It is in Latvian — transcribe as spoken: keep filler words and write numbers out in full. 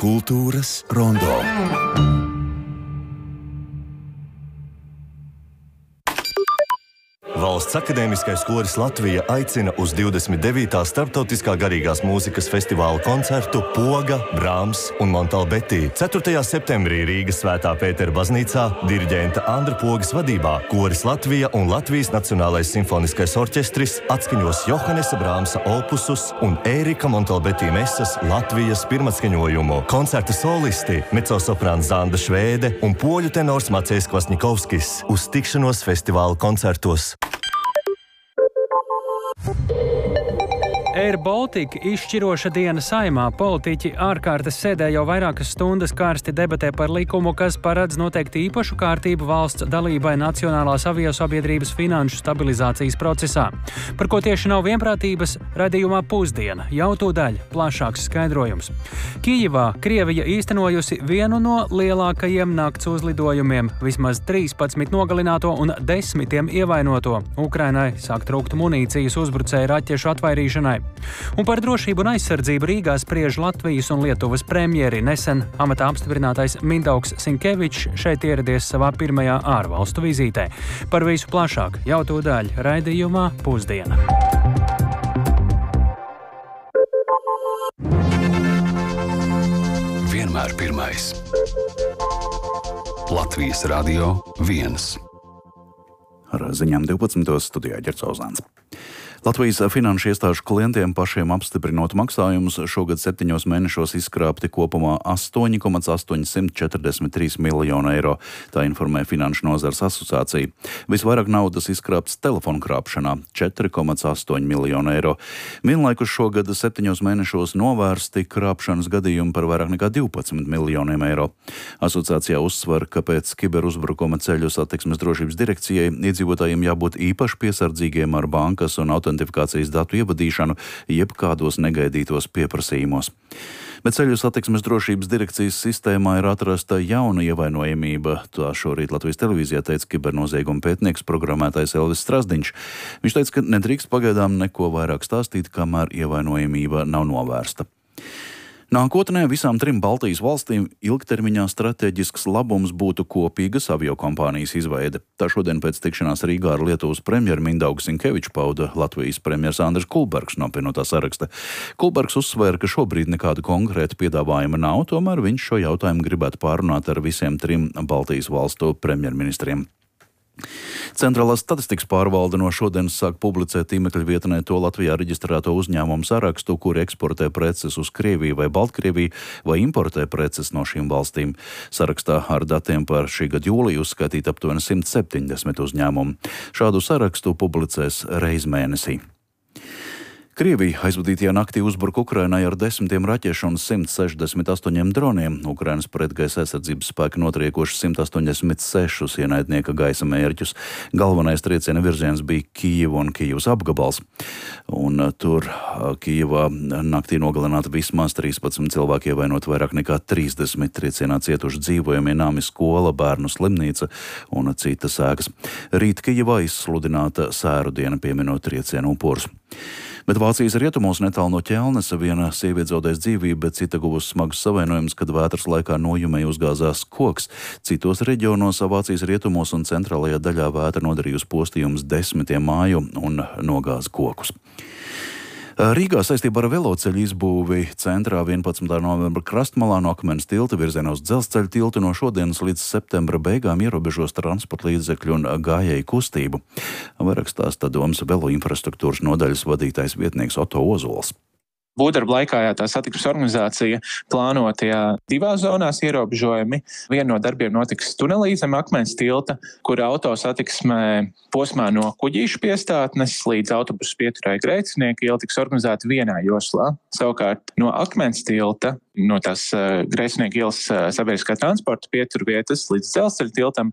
Kultūras rondo. Valsts akadēmiskais koris Latvija aicina uz divdesmit devītā Starptautiskā garīgās mūzikas festivāla koncertu Poga, Brāms un Montalbetī. ceturtajā septembrī Rīgas Svētā Pētera baznīcā diriģenta Andra Pogas vadībā koris Latvija un Latvijas Nacionālais simfoniskais orķestris atskaņos Johannesa Brāmsa opusus un Ērika Montalbetī mesas Latvijas pirmatskaņojumu. Koncerta solisti mecosoprāns Zanda Švēde un poļu tenors Macejs Kvasņikovskis uz tikšanos festivāla koncertos. Air Baltica izšķiroša diena Saeimā. Politiķi ārkārtas sēdē jau vairākas stundas karsti debatē par likumu, kas paredz noteikti īpašu kārtību valsts dalībai Nacionālās aviosabiedrības finanšu stabilizācijas procesā. Par ko tieši nav vienprātības, raidījumā Pusdiena. Jau tūdaļ plašāks skaidrojums. Kijivā Krievija īstenojusi vienu no lielākajiem nakts uzlidojumiem, vismaz trīspadsmit nogalināto un desmitiem ievainoto. Ukrainai sāk trūkt munīcijas uzbrucēju raķešu atvairīšanai. Un par drošību un aizsardzību Rīgā spriež Latvijas un Lietuvas premjeri. Nesen amatā apstiprinātais Mindaugs Sinkevičs šeit ieradies savā pirmajā ārvalstu vizītē. Par visu plašāk jau tūdaļ raidījumā Pusdiena. Vienmēr pirmais. Latvijas radio viens. Ar ziņām divpadsmitos studijā Ģerts Ozāns. Latvijas finanšu iestāžu klientiem pašiem apstiprinot maksājumus šogad septiņos mēnešos izkrāpti kopumā astoņi komats astoņsimt četrdesmit trīs miljonu eiro, tā informē Finanšu nozares asociācija. Visvairāk naudas izkrāpts telefonu krāpšanā – četri komats astoņi miljonu eiro. Vienlaikus šogad septiņos mēnešos novērsti krāpšanas gadījumi par vairāk nekā divpadsmit miljoniem eiro. Asociācijā uzsver, ka pēc kiberuzbrukuma ceļu satiksmes drošības direkcijai iedzīvotājiem jābūt īpaši piesardzīgiem ar bankas un autentifikācijas datu ievadīšanu jebkādos negaidītos pieprasījumos. Bet ceļu satiksmes drošības direkcijas sistēmā ir atrasta jauna ievainojamība. Tā šorīt Latvijas televīzijā teica kibernozieguma pētnieks programmētājs Elvis Strasdiņš. Viņš teica, ka nedrīkst pagaidām neko vairāk stāstīt, kamēr ievainojamība nav novērsta. Nākotnē visām trim Baltijas valstīm ilgtermiņā strateģisks labums būtu kopīgas aviokompānijas izveide. Tā šodien pēc tikšanās Rīgā ar Lietuvas premjeru Mindaugu Sinkeviču pauda Latvijas premjers Andris Kulbergs no apvienotā saraksta. Kulbergs uzsvēra, ka šobrīd nekāda konkrēta piedāvājuma nav, tomēr viņš šo jautājumu gribētu pārunāt ar visiem trim Baltijas valstu premjerministriem. Centrālās statistikas pārvalde no šodienas sāk publicēt tīmekļa vietnē to Latvijā reģistrēto uzņēmumu sarakstu, kuri eksportē preces uz Krieviju vai Baltkrieviju vai importē preces no šīm valstīm. Sarakstā ar datiem par šī gada jūliju uzskaitīt aptuveni simt septiņdesmit uzņēmumu. Šādu sarakstu publicēs reiz mēnesī. Krievija aizvadītajā naktī uzbruka Ukrainai ar desmitiem raķešu un simt sešdesmit astoņiem droniem. Ukrainas pretgaisa aizsardzības spēki notriekoši simt astoņdesmit sešus ienaidnieka gaisa mērķus. Galvenais trieciena virziens bija Kijeva un Kijevas apgabals. Un tur Kijevā naktī nogalināti vismaz trīspadsmit cilvēki, ievainot vairāk nekā trīsdesmit triecienā cietuši dzīvojamie nami, skola, bērnu slimnīca un citas ēkas. Rīt Kijevā izsludināta sēru diena pieminot triecienu upurus. Bet Vācijas rietumos netālu no Ķelnes viena sieviete zaudēs dzīvību, bet cita guvusi smagus savainojumus, kad vētras laikā nojumei uzgāzās koks. Citos reģionos Vācijas rietumos un centrālajā daļā vētra nodarījusi postījumus desmitiem māju un nogāza kokus. Rīgā saistībā ar veloceļu izbūvi centrā vienpadsmitā novembra krastmalā no Akmens tilta virzienā uz Dzelzceļa tiltu no šodienas līdz septembra beigām ierobežos transporta līdzekļu un gājēju kustību. Vairāk stāsta Domas velo infrastruktūras nodaļas vadītājs vietnieks Oto Ozols. Būvdarba laikā jā, tā satiksmes organizācija plānotajā divās zonās ierobežojumi. Viena no darbiem notiks tunelī zem Akmens tilta, kur autosatiksmē posmā no Kuģīšu piestātnes līdz autobusu pieturai Grēcinieka iela tiks organizēta vienā joslā. Savukārt no Akmens tilta, no tās uh, Grēcinieka ielas uh, sabiedriskā transporta pieturvietas līdz Dzelzceļa tiltam